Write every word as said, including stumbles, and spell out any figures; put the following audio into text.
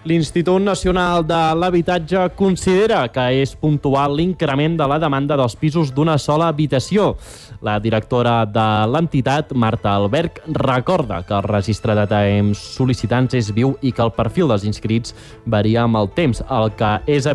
L'Institut Nacional de l'Habitatge considera que és puntual l'increment de la demanda dels pisos d'una sola habitació. La directora de l'entitat, Marta Alberg, recorda que el registre de temps sol·licitants és viu i que el perfil dels inscrits varia amb el temps. El que és